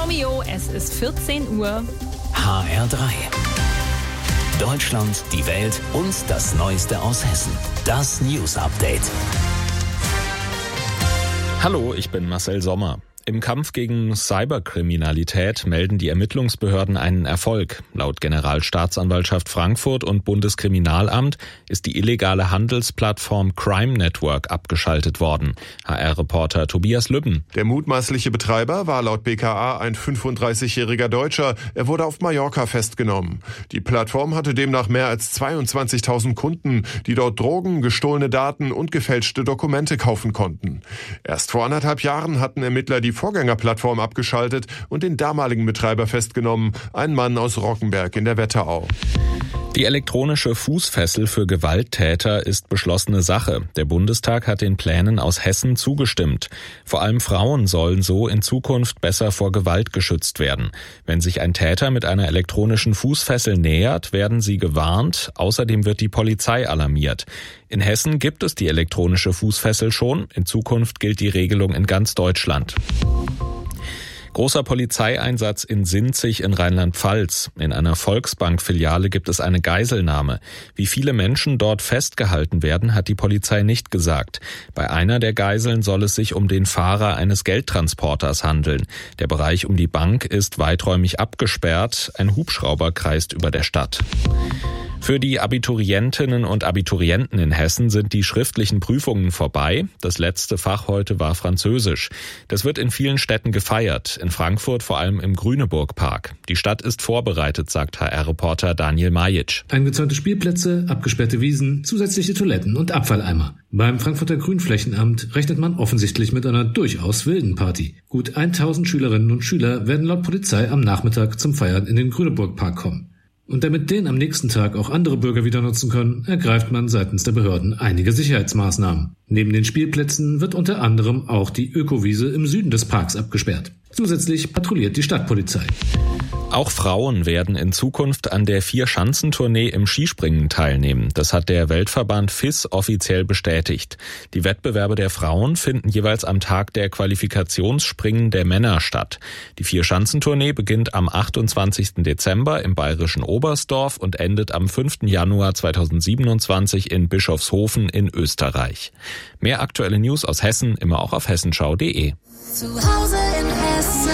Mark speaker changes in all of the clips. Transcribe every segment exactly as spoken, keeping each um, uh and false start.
Speaker 1: Romeo, es ist vierzehn Uhr.
Speaker 2: H R drei. Deutschland, die Welt und das Neueste aus Hessen. Das News Update.
Speaker 3: Hallo, ich bin Marcel Sommer. Im Kampf gegen Cyberkriminalität melden die Ermittlungsbehörden einen Erfolg. Laut Generalstaatsanwaltschaft Frankfurt und Bundeskriminalamt ist die illegale Handelsplattform Crime Network abgeschaltet worden. H R-Reporter Tobias Lübben.
Speaker 4: Der mutmaßliche Betreiber war laut B K A ein fünfunddreißigjähriger Deutscher. Er wurde auf Mallorca festgenommen. Die Plattform hatte demnach mehr als zweiundzwanzigtausend Kunden, die dort Drogen, gestohlene Daten und gefälschte Dokumente kaufen konnten. Erst vor anderthalb Jahren hatten Ermittler die Vorgängerplattform abgeschaltet und den damaligen Betreiber festgenommen, ein Mann aus Rockenberg in der Wetterau.
Speaker 3: Die elektronische Fußfessel für Gewalttäter ist beschlossene Sache. Der Bundestag hat den Plänen aus Hessen zugestimmt. Vor allem Frauen sollen so in Zukunft besser vor Gewalt geschützt werden. Wenn sich ein Täter mit einer elektronischen Fußfessel nähert, werden sie gewarnt. Außerdem wird die Polizei alarmiert. In Hessen gibt es die elektronische Fußfessel schon. In Zukunft gilt die Regelung in ganz Deutschland. Großer Polizeieinsatz in Sinzig in Rheinland-Pfalz. In einer Volksbank-Filiale gibt es eine Geiselnahme. Wie viele Menschen dort festgehalten werden, hat die Polizei nicht gesagt. Bei einer der Geiseln soll es sich um den Fahrer eines Geldtransporters handeln. Der Bereich um die Bank ist weiträumig abgesperrt. Ein Hubschrauber kreist über der Stadt. Für die Abiturientinnen und Abiturienten in Hessen sind die schriftlichen Prüfungen vorbei. Das letzte Fach heute war Französisch. Das wird in vielen Städten gefeiert, in Frankfurt vor allem im Grüneburg-Park. Die Stadt ist vorbereitet, sagt H R-Reporter Daniel Majic.
Speaker 5: Eingezäunte Spielplätze, abgesperrte Wiesen, zusätzliche Toiletten und Abfalleimer. Beim Frankfurter Grünflächenamt rechnet man offensichtlich mit einer durchaus wilden Party. Gut tausend Schülerinnen und Schüler werden laut Polizei am Nachmittag zum Feiern in den Grüneburg-Park kommen. Und damit den am nächsten Tag auch andere Bürger wieder nutzen können, ergreift man seitens der Behörden einige Sicherheitsmaßnahmen. Neben den Spielplätzen wird unter anderem auch die Ökowiese im Süden des Parks abgesperrt. Zusätzlich patrouilliert die Stadtpolizei.
Speaker 3: Auch Frauen werden in Zukunft an der Vier-Schanzentournee im Skispringen teilnehmen. Das hat der Weltverband F I S offiziell bestätigt. Die Wettbewerbe der Frauen finden jeweils am Tag der Qualifikationsspringen der Männer statt. Die Vier-Schanzentournee beginnt am achtundzwanzigsten Dezember im bayerischen Oberstdorf und endet am fünften Januar zweitausendsiebenundzwanzig in Bischofshofen in Österreich. Mehr aktuelle News aus Hessen immer auch auf hessenschau punkt de.
Speaker 6: Zu Hause in Hessen.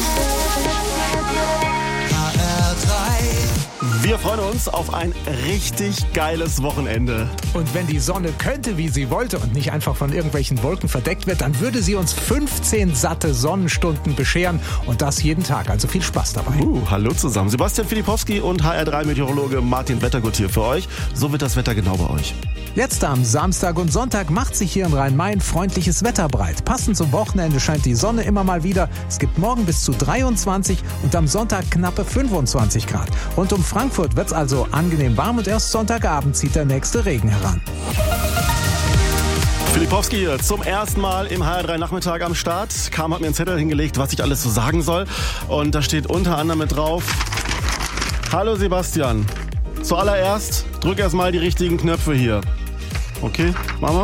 Speaker 7: Wir freuen uns auf ein richtig geiles Wochenende.
Speaker 8: Und wenn die Sonne könnte, wie sie wollte und nicht einfach von irgendwelchen Wolken verdeckt wird, dann würde sie uns fünfzehn satte Sonnenstunden bescheren und das jeden Tag. Also viel Spaß dabei.
Speaker 7: Uh, hallo zusammen. Sebastian Filipowski und H R drei Meteorologe Martin Wettergut hier für euch. So wird das Wetter genau bei euch.
Speaker 8: Jetzt am Samstag und Sonntag macht sich hier in Rhein-Main freundliches Wetter breit. Passend zum Wochenende scheint die Sonne immer mal wieder. Es gibt morgen bis zu dreiundzwanzig und am Sonntag knappe fünfundzwanzig Grad. Rund um Frankfurt wird es also angenehm warm und erst Sonntagabend zieht der nächste Regen heran.
Speaker 7: Filipowski hier zum ersten Mal im H R drei Nachmittag am Start. Kam, hat mir einen Zettel hingelegt, was ich alles so sagen soll. Und da steht unter anderem mit drauf: Hallo Sebastian, zuallererst drück erst mal die richtigen Knöpfe hier. Okay, machen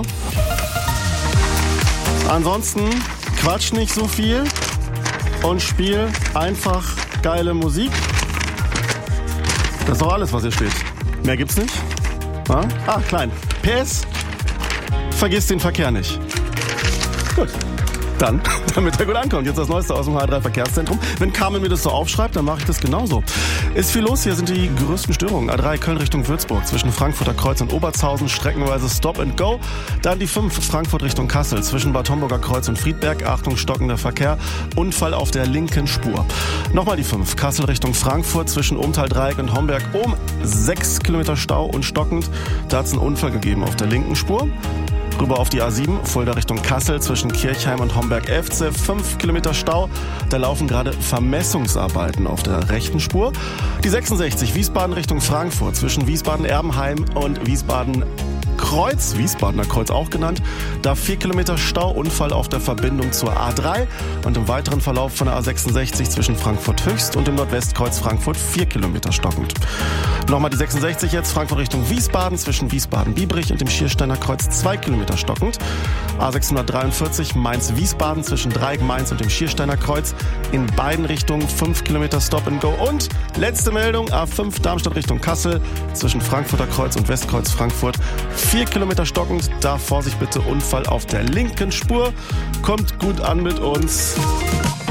Speaker 7: wir. Ansonsten quatsch nicht so viel und spiel einfach geile Musik. Das ist doch alles, was hier steht. Mehr gibt's nicht. Ah, ah klein. P S. Vergiss den Verkehr nicht. Gut. Dann, damit er gut ankommt. Jetzt das Neueste aus dem H R drei Verkehrszentrum. Wenn Carmen mir das so aufschreibt, dann mache ich das genauso. Ist viel los. Hier sind die größten Störungen. A drei Köln Richtung Würzburg zwischen Frankfurter Kreuz und Obertshausen. Streckenweise Stop and Go. Dann die fünf Frankfurt Richtung Kassel zwischen Bad Homburger Kreuz und Friedberg. Achtung, stockender Verkehr. Unfall auf der linken Spur. Nochmal die fünf Kassel Richtung Frankfurt zwischen Ohmtal-Dreieck und Homberg. Um sechs Kilometer Stau und stockend. Da hat es einen Unfall gegeben auf der linken Spur. Rüber auf die A sieben, Fulda Richtung Kassel zwischen Kirchheim und Homberg-Efze, fünf Kilometer Stau. Da laufen gerade Vermessungsarbeiten auf der rechten Spur. Die sechsundsechzig, Wiesbaden Richtung Frankfurt zwischen Wiesbaden-Erbenheim und Wiesbaden Kreuz, Wiesbadener Kreuz auch genannt. Da vier Kilometer Stau, Unfall auf der Verbindung zur A drei und im weiteren Verlauf von der A sechsundsechzig zwischen Frankfurt Höchst und dem Nordwestkreuz Frankfurt vier Kilometer stockend. Nochmal die sechsundsechzig jetzt, Frankfurt Richtung Wiesbaden zwischen Wiesbaden-Biebrich und dem Schiersteiner Kreuz zwei Kilometer stockend. A sechshundertdreiundvierzig Mainz-Wiesbaden zwischen Dreieck-Mainz und dem Schiersteiner Kreuz in beiden Richtungen fünf Kilometer Stop and Go. Und letzte Meldung, A fünf Darmstadt Richtung Kassel zwischen Frankfurter Kreuz und Westkreuz Frankfurt vier Kilometer stockend. Da Vorsicht bitte, Unfall auf der linken Spur. Kommt gut an mit uns.